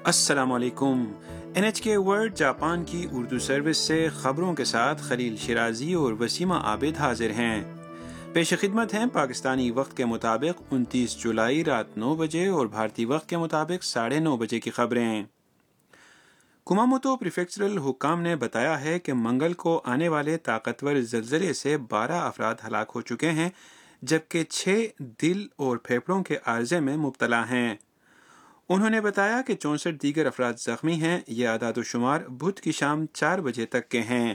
السلام علیکم۔ NHK world Japan کی اردو سروس سے خبروں کے ساتھ خلیل شیرازی اور وسیمہ عابد حاضر ہیں۔ پیش خدمت ہیں پاکستانی وقت کے مطابق 29 جولائی رات 9 بجے اور بھارتی وقت کے مطابق 9:30 بجے کی خبریں۔ کماموتو پریفیکچرل حکام نے بتایا ہے کہ منگل کو آنے والے طاقتور زلزلے سے 12 افراد ہلاک ہو چکے ہیں، جبکہ 6 دل اور پھیپھڑوں کے عارضے میں مبتلا ہیں۔ انہوں نے بتایا کہ 64 دیگر افراد زخمی ہیں۔ یہ اعداد و شمار بدھ کی شام 4 بجے تک کے ہیں۔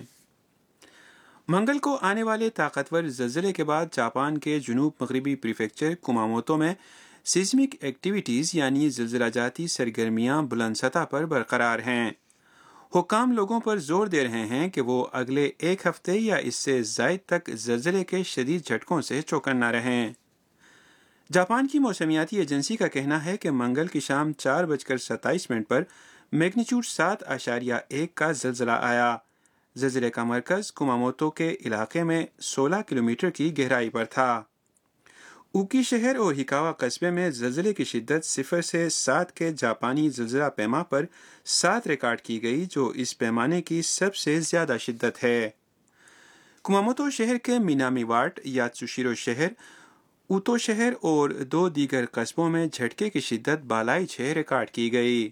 منگل کو آنے والے طاقتور زلزلے کے بعد جاپان کے جنوب مغربی پریفیکچر کماموتو میں سیزمک ایکٹیویٹیز یعنی زلزلہ جاتی سرگرمیاں بلند سطح پر برقرار ہیں۔ حکام لوگوں پر زور دے رہے ہیں کہ وہ اگلے ایک ہفتے یا اس سے زائد تک زلزلے کے شدید جھٹکوں سے چوکنا رہیں۔ جاپان کی موسمیاتی ایجنسی کا کہنا ہے کہ منگل کی شام 4:27 پر میگنیچیوڈ 7.1 کا زلزلہ آیا۔ زلزلے کا مرکز کماموتو کے علاقے میں 16 کلومیٹر کی گہرائی پر تھا۔ اوکی شہر اور ہکاوا قصبے میں زلزلے کی شدت 0 سے 7 کے جاپانی زلزلہ پیما پر 7 ریکارڈ کی گئی، جو اس پیمانے کی سب سے زیادہ شدت ہے۔ کماموتو شہر کے مینامی واٹ، یاتسوشیرو شہر، اوتو شہر اور 2 دیگر قصبوں میں جھٹکے کی شدت بالائی 6 ریکارڈ کی گئی۔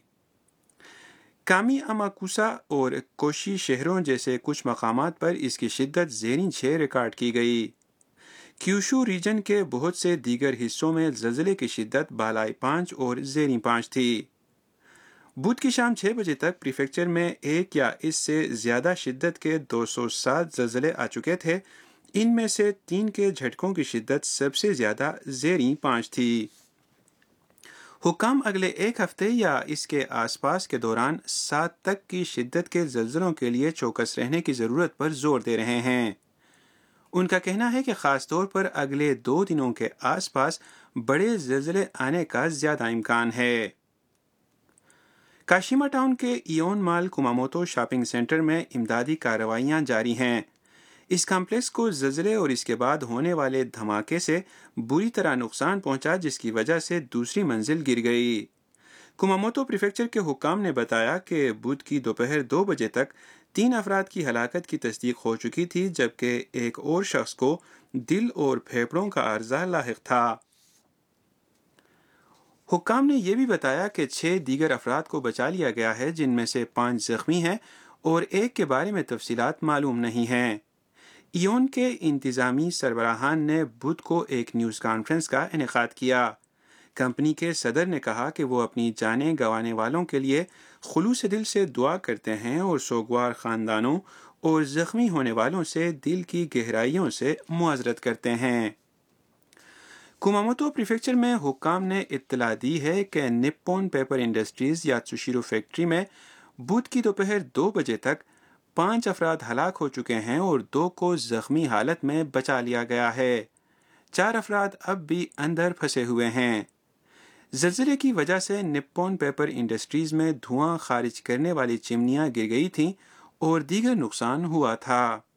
کامی اماکوسا اور کوشی شہروں جیسے کچھ مقامات پر اس کی شدت زیریں 6 ریکارڈ کی گئی۔ کیوشو ریجن کے بہت سے دیگر حصوں میں زلزلے کی شدت بالائی 5 اور زیریں 5 تھی۔ بدھ کی شام 6 بجے تک پریفیکچر میں 1 یا اس سے زیادہ شدت کے 207 زلزلے آ چکے تھے۔ ان میں سے 3 کے جھٹکوں کی شدت سب سے زیادہ زیریں 5 تھی۔ حکام اگلے ایک ہفتے یا اس کے آس پاس کے دوران 7 تک کی شدت کے زلزلوں کے لیے چوکس رہنے کی ضرورت پر زور دے رہے ہیں۔ ان کا کہنا ہے کہ خاص طور پر اگلے 2 دنوں کے آس پاس بڑے زلزلے آنے کا زیادہ امکان ہے۔ کاشیما ٹاؤن کے ایون مال کماموتو شاپنگ سینٹر میں امدادی کارروائیاں جاری ہیں۔ اس کمپلیکس کو زلزلے اور اس کے بعد ہونے والے دھماکے سے بری طرح نقصان پہنچا، جس کی وجہ سے دوسری منزل گر گئی۔ کماموتو پریفیکچر کے حکام نے بتایا کہ بدھ کی دوپہر 2 بجے تک 3 افراد کی ہلاکت کی تصدیق ہو چکی تھی، جبکہ ایک اور شخص کو دل اور پھیپھڑوں کا عارضہ لاحق تھا۔ حکام نے یہ بھی بتایا کہ 6 دیگر افراد کو بچا لیا گیا ہے، جن میں سے 5 زخمی ہیں اور ایک کے بارے میں تفصیلات معلوم نہیں ہیں۔ ایون کے انتظامی سربراہان نے بدھ کو ایک نیوز کانفرنس کا انعقاد کیا۔ کمپنی کے صدر نے کہا کہ وہ اپنی جانیں گنوانے والوں کے لیے خلوص دل سے دعا کرتے ہیں اور سوگوار خاندانوں اور زخمی ہونے والوں سے دل کی گہرائیوں سے معذرت کرتے ہیں۔ کماموتو پریفیکچر میں حکام نے اطلاع دی ہے کہ نپون پیپر انڈسٹریز یاتسوشیرو فیکٹری میں بدھ کی دوپہر 2 بجے تک 5 افراد ہلاک ہو چکے ہیں اور 2 کو زخمی حالت میں بچا لیا گیا ہے۔ 4 افراد اب بھی اندر پھنسے ہوئے ہیں۔ زلزلے کی وجہ سے نپون پیپر انڈسٹریز میں دھواں خارج کرنے والی چمنیاں گر گئی تھیں اور دیگر نقصان ہوا تھا۔